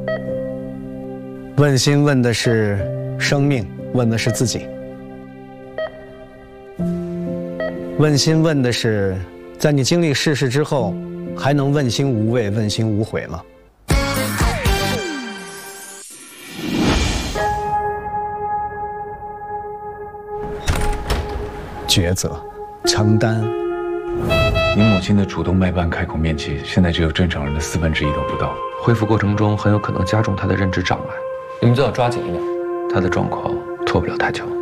问心问的是生命，问的是自己。问心问的是，在你经历世事之后，还能问心无畏、问心无悔吗？抉择，承担。 你母亲的主动脉瓣开孔面积，现在只有正常人的1/4都不到。 恢复过程中很有可能加重他的认知障碍，你们最好抓紧一点，他的状况拖不了太久。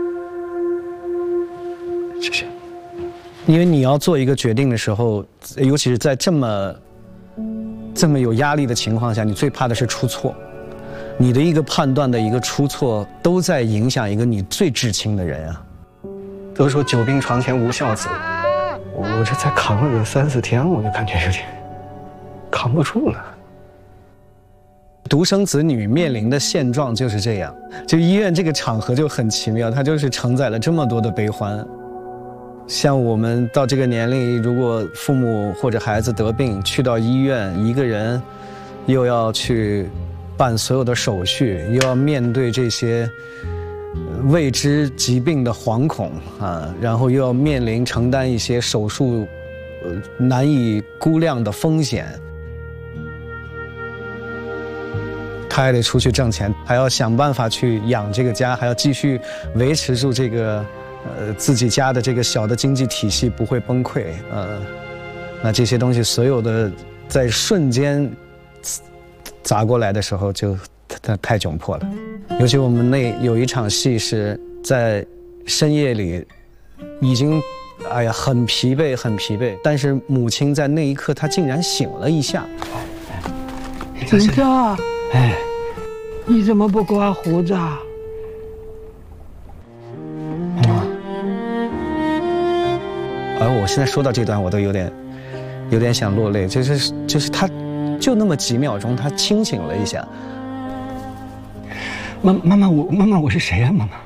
谢谢。 因为你要做一个决定的时候，尤其是在这么有压力的情况下，你最怕的是出错。你的一个判断的一个出错，都在影响一个你最至亲的人啊。都说久病床前无孝子，我这才扛了个3、4天，我就感觉有点扛不住了。独生子女面临的现状就是这样，就医院这个场合就很奇妙，它就是承载了这么多的悲欢。像我们到这个年龄，如果父母或者孩子得病，去到医院，一个人又要去办所有的手续，又要面对这些未知疾病的惶恐啊，然后又要面临承担一些手术难以估量的风险。他还得出去挣钱，还要想办法去养这个家，还要继续维持住这个自己家的这个小的经济体系不会崩溃。那这些东西所有的在瞬间砸过来的时候，就太窘迫了。尤其我们那有一场戏是在深夜里，已经很疲惫很疲惫，但是母亲在那一刻她竟然醒了一下。 子子，你怎么不刮胡子啊？ 我现在说到这段，我都有点想落泪，就是他，就那么几秒钟，他清醒了一下。妈妈，我是谁呀？妈妈，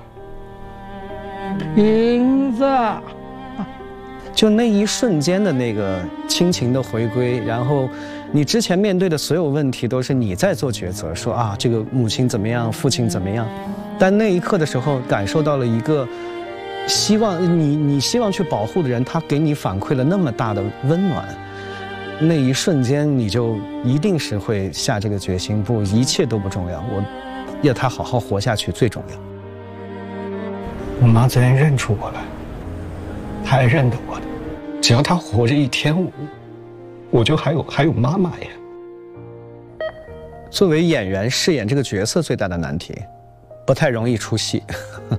瓶子。 就那一瞬间的那个亲情的回归，然后你之前面对的所有问题都是你在做抉择，说啊这个母亲怎么样，父亲怎么样，但那一刻的时候感受到了一个希望你希望去保护的人，他给你反馈了那么大的温暖，那一瞬间你就一定是会下这个决心，不，一切都不重要，我要他好好活下去最重要。我妈昨天认出我来，她还认得我的，只要她活着1天，我就还有妈妈呀。作为演员饰演这个角色最大的难题，不太容易出戏。